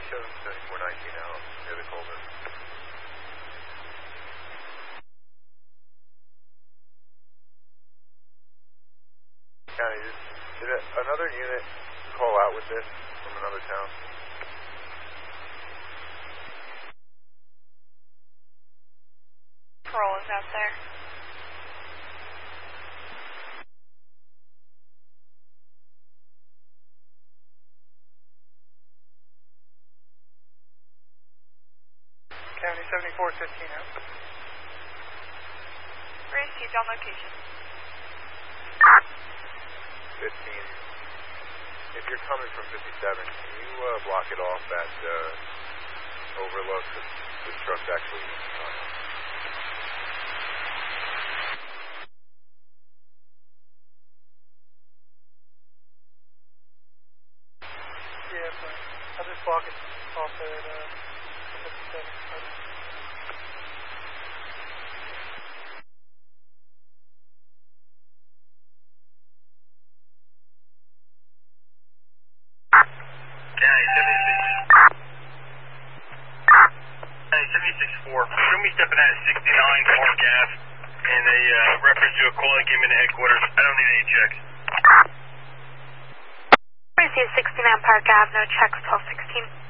7419 out near the Coleman. County, did another unit call out with this from another town? Patrol is out there. County 7415 out. Received on location. 15. If you're coming from 57, can you block it off that overlook? This truck's actually Yeah, but I'll just block it off there at 57. Show me stepping at 69 Park Ave and a reference to a call that came into headquarters. I don't need any checks. Received 69 Park Ave, no checks till 16.